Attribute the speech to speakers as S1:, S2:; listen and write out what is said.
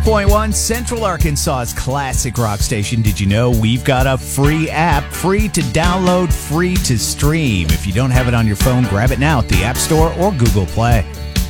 S1: 101.1 Central Arkansas's classic rock station. Did you know we've got a free app, free to download, free to stream? If you don't have it on your phone, grab it now at the App Store or Google Play.